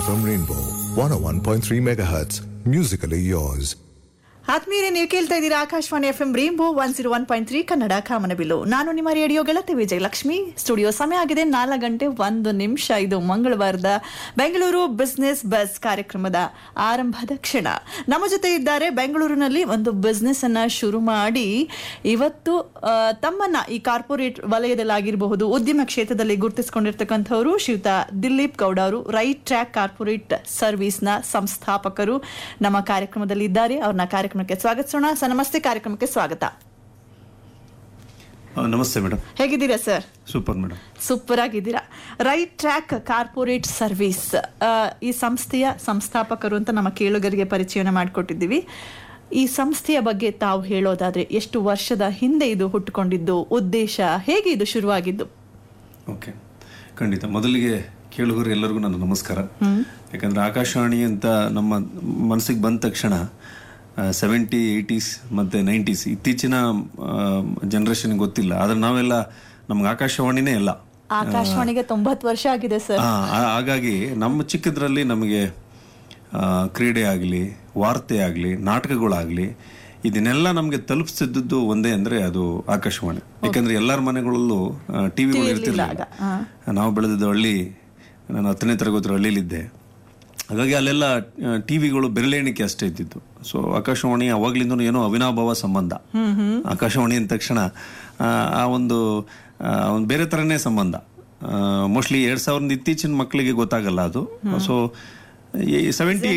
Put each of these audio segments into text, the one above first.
FM Rainbow 101.3 MHz. Musically yours. ಆತ್ಮೀಯರೇ, ನೀವು ಕೇಳ್ತಾ ಇದ್ದೀರಾ ಆಕಾಶವಾಣಿ FM ರೇನ್ಬೋ 101.3 ಕನ್ನಡ ಕಾಮನಬಿಲ್ಲು. ನಾನು ನಿಮ್ಮ ರೇಡಿಯೋ ಗೆಳತಿ ವಿಜಯಲಕ್ಷ್ಮಿ. ಸ್ಟುಡಿಯೋ ಸಮಯ ಆಗಿದೆ 4:01. ಇದು ಮಂಗಳವಾರದ ಬೆಂಗಳೂರು ಬಿಸ್ನೆಸ್ ಬಸ್ ಕಾರ್ಯಕ್ರಮದ ಆರಂಭದ ಕ್ಷಣ. ನಮ್ಮ ಜೊತೆ ಇದ್ದಾರೆ ಬೆಂಗಳೂರಿನಲ್ಲಿ ಒಂದು ಬಿಸ್ನೆಸ್ ಅನ್ನ ಶುರು ಮಾಡಿ ಇವತ್ತು ತಮ್ಮನ್ನ ಈ ಕಾರ್ಪೊರೇಟ್ ವಲಯದಲ್ಲಾಗಿರಬಹುದು, ಉದ್ಯಮ ಕ್ಷೇತ್ರದಲ್ಲಿ ಗುರುತಿಸಿಕೊಂಡಿರ್ತಕ್ಕಂಥವರು ಶ್ರೀಯುತ ದಿಲೀಪ್ ಗೌಡ ಅವರು. ರೈಟ್ ಟ್ರ್ಯಾಕ್ ಕಾರ್ಪೊರೇಟ್ ಸರ್ವಿಸ್ ನ ಸಂಸ್ಥಾಪಕರು ನಮ್ಮ ಕಾರ್ಯಕ್ರಮದಲ್ಲಿ ಇದ್ದಾರೆ. ಅವ್ರನ್ನ ಕಾರ್ಯಕ್ರಮಕ್ಕೆ ಸ್ವಾಗತಿಸೋಣ. ಸರ್ ನಮಸ್ತೆ, ಕಾರ್ಯಕ್ರಮಕ್ಕೆ ಸ್ವಾಗತ. ನಮಸ್ತೆ ಮೇಡಮ್, ಹೇಗಿದ್ದೀರಾ ಸರ್? Super madam. ಸೂಪರ್ ಆಗಿದ್ದೀರಾ. ರೈಟ್ ಟ್ರ್ಯಾಕ್ ಕಾರ್ಪೊರೇಟ್ ಸರ್ವಿಸ್ ಈ ಸಂಸ್ಥೆಯ ಸಂಸ್ಥಾಪಕರು ಅಂತ ನಮ್ಮ ಕೇಳುಗರಿಗೆ ಪರಿಚಯನ ಮಾಡಿಕೊಟ್ಟಿದ್ದೀವಿ. ಈ ಸಂಸ್ಥೆಯ ಬಗ್ಗೆ ತಾವು ಹೇಳೋದಾದ್ರೆ, ಎಷ್ಟು ವರ್ಷದ ಹಿಂದೆ ಇದು ಹುಟ್ಟುಕೊಂಡಿದ್ದು, ಉದ್ದೇಶ ಹೇಗೆ ಇದು ಶುರುವಾಗಿದ್ದು? ಓಕೆ, ಖಂಡಿತ. ಮೊದಲಿಗೆ ಕೇಳುಗರು ಎಲ್ಲರಿಗೂ ನನ್ನ ನಮಸ್ಕಾರ. ಯಾಕಂದ್ರೆ ಆಕಾಶವಾಣಿ ಅಂತ ನಮ್ಮ ಮನಸ್ಸಿಗೆ ಬಂದ ತಕ್ಷಣ 70s, 80s ಮತ್ತು 90s ಇತ್ತೀಚಿನ ಜನರೇಷನ್ ಗೊತ್ತಿಲ್ಲ. ಆದ್ರೆ ನಾವೆಲ್ಲ ನಮ್ಗೆ ಆಕಾಶವಾಣಿನೇ ಎಲ್ಲ. ಆಕಾಶವಾಣಿಗೆ 90 ವರ್ಷ ಆಗಿದೆ ಸರ್. ಹಾಗಾಗಿ ನಮ್ಮ ಚಿಕ್ಕದ್ರಲ್ಲಿ ನಮಗೆ ಕ್ರೀಡೆ ಆಗಲಿ, ವಾರ್ತೆ ಆಗಲಿ, ನಾಟಕಗಳಾಗಲಿ, ಇದನ್ನೆಲ್ಲ ನಮಗೆ ತಲುಪಿಸ್ತಿದ್ದದ್ದು ಒಂದೇ ಅಂದರೆ ಅದು ಆಕಾಶವಾಣಿ. ಯಾಕಂದ್ರೆ ಎಲ್ಲರ ಮನೆಗಳಲ್ಲೂ ಟಿವಿಗಳು ಇರ್ತಿರ್ಲಿಲ್ಲ. ನಾವು ಬೆಳೆದಿದ್ದು ಹಳ್ಳಿ, ನಾನು 10ನೇ ತರಗತಿ ಹಳ್ಳಿಲಿದ್ದೆ. ಹಾಗಾಗಿ ಅಲ್ಲೆಲ್ಲ ಟಿವಿಗಳು ಬೆರಳೆಣಿಕೆ ಅಷ್ಟೇ ಇದ್ದಿದ್ದು. ಸೊ ಆಕಾಶವಾಣಿ ಅವಾಗ್ಲಿಂದ ಏನೋ ಅವಿನಾಭಾವ ಸಂಬಂಧ. ಆಕಾಶವಾಣಿ ಅಂದ ತಕ್ಷಣ ಆ ಒಂದು ಬೇರೆ ಥರನೇ ಸಂಬಂಧ. ಮೋಸ್ಟ್ಲಿ 2000 ಇತ್ತೀಚಿನ ಮಕ್ಕಳಿಗೆ ಗೊತ್ತಾಗಲ್ಲ ಅದು. So 70s,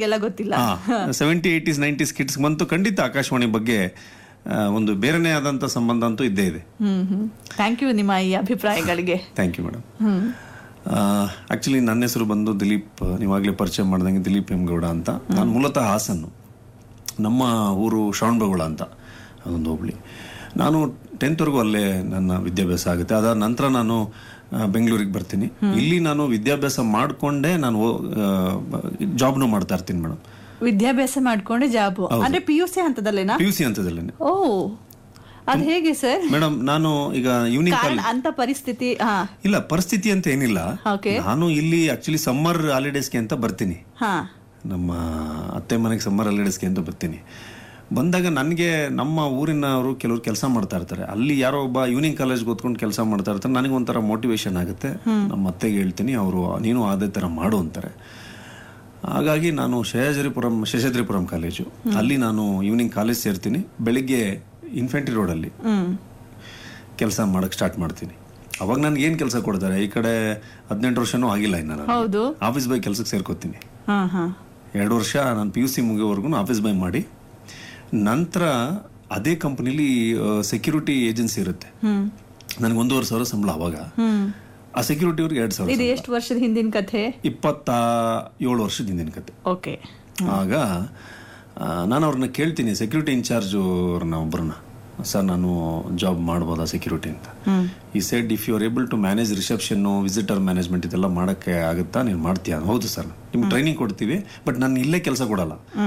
80s, 90s kids ಬಂತು ಖಂಡಿತ ಆಕಾಶವಾಣಿ ಬಗ್ಗೆ ಒಂದು ಬೇರೆನೇ ಆದಂತ ಸಂಬಂಧ ಅಂತೂ ಇದ್ದೇ ಇದೆ. ಥ್ಯಾಂಕ್ ಯು ನಿಮ್ಮ ಈ ಅಭಿಪ್ರಾಯಗಳಿಗೆ. Thank you madam. ಆಕ್ಚುಲಿ ನನ್ನ ಹೆಸರು ಬಂದು ದಿಲೀಪ್, ನೀವಾಗಲೇ ಪರಿಚಯ ಮಾಡ್ದಂಗೆ ದಿಲೀಪ್ ಎಂ ಗೌಡ ಅಂತ. ನಾನು ಮೂಲತಃ ಹಾಸನ್ನು, ನಮ್ಮ ಊರು ಶ್ರವಣಬೆಳಗೊಳ ಅಂತ, ಅದೊಂದು ಹೋಬಳಿ. ನಾನು 10th ವರೆಗೂ ಅಲ್ಲೇ ನನ್ನ ವಿದ್ಯಾಭ್ಯಾಸ ಆಗುತ್ತೆ. ಅದಾದ ನಂತರ ನಾನು ಬೆಂಗಳೂರಿಗೆ ಬರ್ತೀನಿ. ಇಲ್ಲಿ ನಾನು ವಿದ್ಯಾಭ್ಯಾಸ ಮಾಡಿಕೊಂಡೇ ನಾನು ಜಾಬ್ನು ಮಾಡ್ತಾ ಇರ್ತೀನಿ ಮೇಡಮ್. ವಿದ್ಯಾಭ್ಯಾಸ ಮಾಡ್ಕೊಂಡೆ ಜಾಬ್ ಅಂದ್ರೆ PUC ಹಂತದಲ್ಲೇನಾ? PUC ಹಂತದಲ್ಲೇನೆ. ಓ, ಅದು ಹೇಗೆ ಸರ್? ಮೇಡಮ್, ನಾನು ಈಗ ಈವ್ನಿಂಗ್ ಅಂತ ಪರಿಸ್ಥಿತಿ ಇಲ್ಲ, ಪರಿಸ್ಥಿತಿ ಅಂತ ಏನಿಲ್ಲ. ನಾನು ಇಲ್ಲಿ ಆಕ್ಚುಲಿ ಸಮ್ಮರ್ ಹಾಲಿಡೇಸ್ಗೆ ಅಂತ ಬರ್ತೀನಿ. ನಮ್ಮ ಅತ್ತೆ ಮನೆಗೆ ಸಮ್ಮರ್ ಹಾಲಿಡೇಸ್ಗೆ ಅಂತ ಬರ್ತೀನಿ. ಬಂದಾಗ ನನಗೆ ನಮ್ಮ ಊರಿನವರು ಕೆಲವರು ಕೆಲಸ ಮಾಡ್ತಾ ಇರ್ತಾರೆ. ಅಲ್ಲಿ ಯಾರೋ ಒಬ್ಬ ಈವ್ನಿಂಗ್ ಕಾಲೇಜ್ಗೆ ಓದ್ಕೊಂಡು ಕೆಲಸ ಮಾಡ್ತಾ ಇರ್ತಾರೆ. ನನಗೆ ಒಂಥರ ಮೋಟಿವೇಶನ್ ಆಗುತ್ತೆ. ನಮ್ಮ ಅತ್ತೆಗೆ ಹೇಳ್ತೀನಿ, ಅವರು ನೀನು ಅದೇ ಥರ ಮಾಡು ಅಂತಾರೆ. ಹಾಗಾಗಿ ನಾನು ಶೇಷಾದ್ರಿಪುರಂ ಕಾಲೇಜು, ಅಲ್ಲಿ ನಾನು ಈವ್ನಿಂಗ್ ಕಾಲೇಜ್ ಸೇರ್ತೀನಿ. ಬೆಳಿಗ್ಗೆ ಇನ್ಫೆಂಟ್ರಿ ರೋಡಲ್ಲಿ ಕೆಲಸ ಮಾಡಕ್ ಸ್ಟಾರ್ಟ್ ಮಾಡ್ತೀನಿ. ಅವಾಗ ನನ್ಗೆ ಏನ್ ಕೆಲಸ ಕೊಡ್ತಾರೆ, ಈ ಕಡೆ 18 ವರ್ಷನೂ ಆಗಿಲ್ಲ ಇನ್ನು. ಆಫೀಸ್ ಬಾಯ್ ಕೆಲಸಕ್ಕೆ ಸೇರ್ಕೋತೀನಿ. 2 ವರ್ಷ ನಾನು PUC ಮುಗಿಯೋವರೆಗೂ ಆಫೀಸ್ ಬಾಯ್ ಮಾಡಿ, ನಂತರ ಅದೇ ಕಂಪನಿಲಿ ಸೆಕ್ಯೂರಿಟಿ ಏಜೆನ್ಸಿ ಇರುತ್ತೆ. ನನಗೆ 1,500,000 ಸಂಬಳ ಅವಾಗ. ಆ ಸೆಕ್ಯೂರಿಟಿ ಅವ್ರಿಗೆ 2,000. ಇದು ಎಷ್ಟು ವರ್ಷದ ಹಿಂದಿನ ಕಥೆ? 27 ವರ್ಷದ ಹಿಂದಿನ ಕಥೆ. ಓಕೆ. ಆಗ ನಾನು ಅವ್ರನ್ನ ಕೇಳ್ತೀನಿ, ಸೆಕ್ಯೂರಿಟಿ ಇನ್ಚಾರ್ಜ್ ಅವ್ರನ್ನ ಒಬ್ಬರನ್ನ, ಸರ್ ನಾನು ಜಾಬ್ ಮಾಡ್ಬೋದಾ ಸೆಕ್ಯೂರಿಟಿ ಅಂತ. He said, if you are able to manage reception, visitor management ಇದೆಲ್ಲ ಮಾಡೋಕ್ಕೆ ಆಗುತ್ತಾ, ನೀನು ಮಾಡ್ತೀಯಾ? ಹೌದು ಸರ್, ನಿಮ್ಗೆ ಟ್ರೈನಿಂಗ್ ಕೊಡ್ತೀವಿ, ಬಟ್ ನಾನು ಇಲ್ಲೇ ಕೆಲಸ ಕೊಡಲ್ಲ.